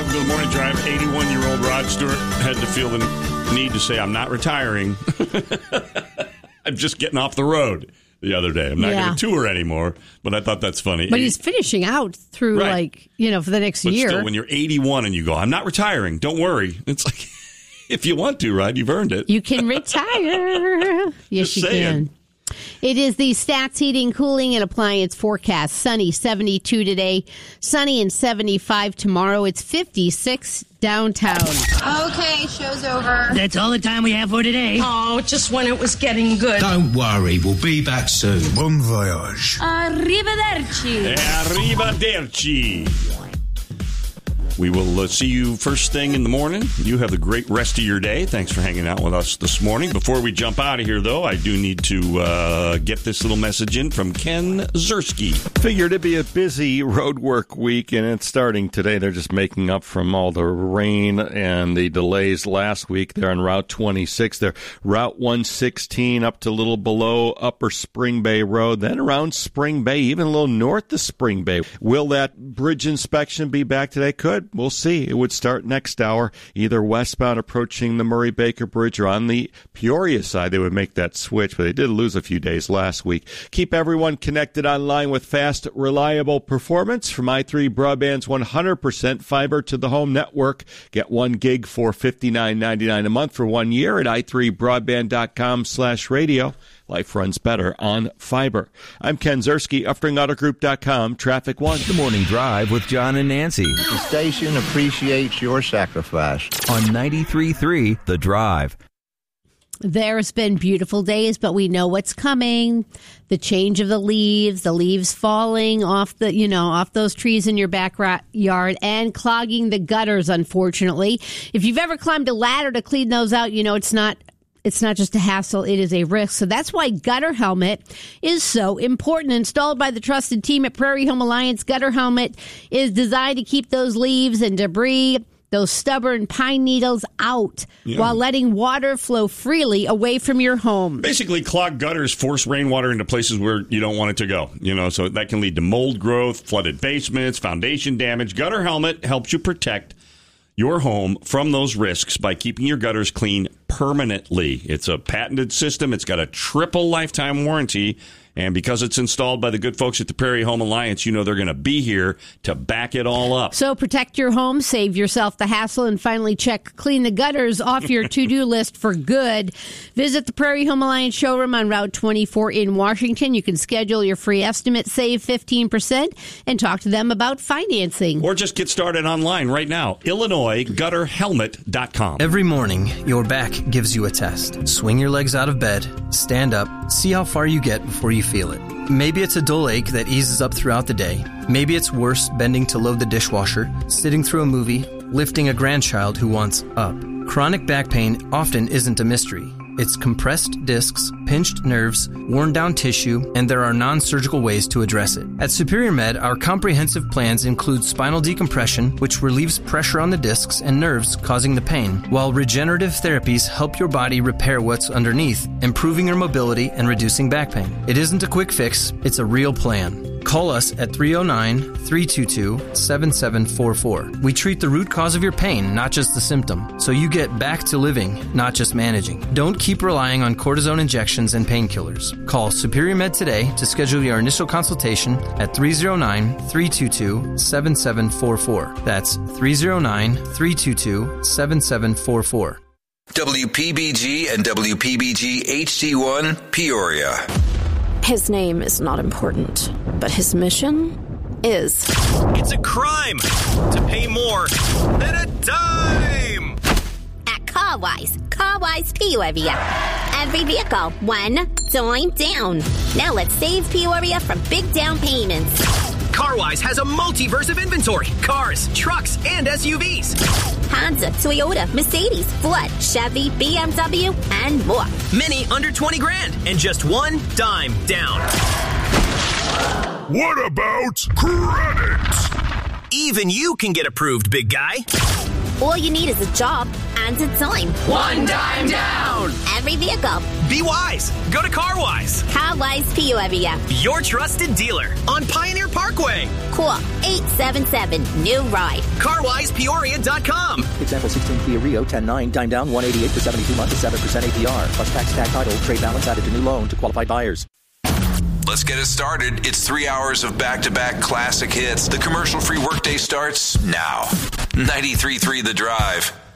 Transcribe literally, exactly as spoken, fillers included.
Welcome to the Morning Drive. eighty-one-year-old Rod Stewart had to feel the need to say, I'm not retiring. I'm just getting off the road the other day. I'm not yeah. going to tour anymore, but I thought that's funny. But he's finishing out through, right. like, you know, for the next but year. Still, when you're eighty-one and you go, I'm not retiring, don't worry. It's like, if you want to, Rod, you've earned it. You can retire. Yes, just you saying. can. It is the Stats Heating, Cooling, and Appliance forecast. Sunny, seventy-two today. Sunny and seventy-five tomorrow. It's fifty-six downtown. Okay, show's over. That's all the time we have for today. Oh, just when it was getting good. Don't worry, we'll be back soon. Bon voyage. Arrivederci. Arrivederci. We will uh, see you first thing in the morning. You have a great rest of your day. Thanks for hanging out with us this morning. Before we jump out of here, though, I do need to uh, get this little message in from Ken Ziersky. Figured it'd be a busy road work week, and it's starting today. They're just making up from all the rain and the delays last week. They're on Route twenty-six. They're Route one sixteen up to a little below Upper Spring Bay Road, then around Spring Bay, even a little north of Spring Bay. Will that bridge inspection be back today? Could. We'll see. It would start next hour, either westbound approaching the Murray-Baker Bridge or on the Peoria side. They would make that switch, but they did lose a few days last week. Keep everyone connected online with fast, reliable performance from i three Broadband's one hundred percent fiber to the home network. Get one gig for fifty-nine ninety-nine a month for one year at i three broadband dot com slash radio. Life runs better on fiber. I'm Ken Ziersky, Uftring Auto Group dot com, Traffic One. The Morning Drive with John and Nancy. The station appreciates your sacrifice. On ninety-three point three, The Drive. There's been beautiful days, but we know what's coming. The change of the leaves, the leaves falling off the, you know, off those trees in your backyard and clogging the gutters, unfortunately. If you've ever climbed a ladder to clean those out, you know it's not It's not just a hassle, it is a risk. So that's why Gutter Helmet is so important. Installed by the trusted team at Prairie Home Alliance, Gutter Helmet is designed to keep those leaves and debris, those stubborn pine needles out yeah. while letting water flow freely away from your home. Basically, clogged gutters force rainwater into places where you don't want it to go. You know, so that can lead to mold growth, flooded basements, foundation damage. Gutter Helmet helps you protect your home from those risks by keeping your gutters clean permanently. It's a patented system. It's got a triple lifetime warranty. And because it's installed by the good folks at the Prairie Home Alliance, you know they're going to be here to back it all up. So protect your home, save yourself the hassle, and finally check clean the gutters off your to-do list for good. Visit the Prairie Home Alliance showroom on Route twenty-four in Washington. You can schedule your free estimate, save fifteen percent, and talk to them about financing. Or just get started online right now. Illinois Gutter Helmet dot com. Every morning, your back gives you a test. Swing your legs out of bed, stand up, see how far you get before you feel it. Maybe it's a dull ache that eases up throughout the day. Maybe it's worse bending to load the dishwasher, sitting through a movie, lifting a grandchild who wants up. Chronic back pain often isn't a mystery. It's compressed discs, pinched nerves, worn down tissue, and there are non-surgical ways to address it. At Superior Med, our comprehensive plans include spinal decompression, which relieves pressure on the discs and nerves causing the pain, while regenerative therapies help your body repair what's underneath, improving your mobility and reducing back pain. It isn't a quick fix, it's a real plan. Call us at three oh nine, three two two, seven seven four four. We treat the root cause of your pain, not just the symptom, so you get back to living, not just managing. Don't keep relying on cortisone injections and painkillers. Call Superior Med today to schedule your initial consultation at three oh nine, three two two, seven seven four four. That's three oh nine, three two two, seven seven four four. W P B G and W P B G H D one, Peoria. His name is not important, but his mission is. It's a crime to pay more than a dime. At CarWise, CarWise Peoria. Every vehicle, one dime down. Now let's save Peoria from big down payments. CarWise has a multiverse of inventory. Cars, trucks, and S U Vs. Honda, Toyota, Mercedes, Ford, Chevy, B M W, and more. Many under twenty grand and just one dime down. What about credit? Even you can get approved, big guy. All you need is a job and a dime. One dime down. Every vehicle. Be wise. Go to CarWise. CarWise Peoria. Your trusted dealer on Pioneer Parkway. Call eight seven seven, new ride. car wise peoria dot com. Example sixteen Kia Rio ten nine, dime down one eighty-eight for seventy-two months at seven percent A P R. Plus tax, tag title, trade balance added to new loan to qualified buyers. Let's get it started. It's three hours of back-to-back classic hits. The commercial-free workday starts now. ninety-three point three The Drive.